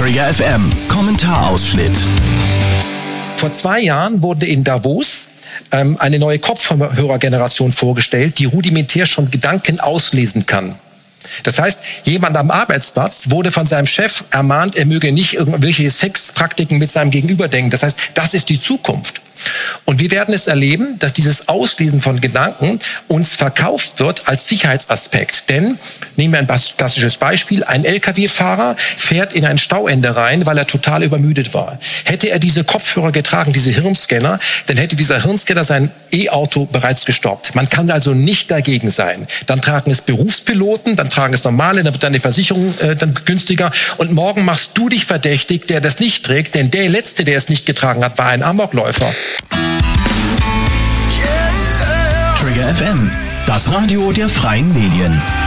Trigger FM Kommentarausschnitt. Vor 2 Jahren wurde in Davos eine neue Kopfhörergeneration vorgestellt, die rudimentär schon Gedanken auslesen kann. Das heißt, jemand am Arbeitsplatz wurde von seinem Chef ermahnt, er möge nicht irgendwelche Sexpraktiken mit seinem Gegenüber denken. Das heißt, das ist die Zukunft. Und wir werden es erleben, dass dieses Auslesen von Gedanken uns verkauft wird als Sicherheitsaspekt. Denn, nehmen wir ein klassisches Beispiel, ein Lkw-Fahrer fährt in ein Stauende rein, weil er total übermüdet war. Hätte er diese Kopfhörer getragen, diese Hirnscanner, dann hätte dieser Hirnscanner sein E-Auto bereits gestoppt. Man kann also nicht dagegen sein. Dann tragen es Berufspiloten, dann tragen es Normale, dann wird deine Versicherung dann günstiger. Und morgen machst du dich verdächtig, der das nicht trägt, denn der Letzte, der es nicht getragen hat, war ein Amokläufer. Trigger FM, das Radio der freien Medien.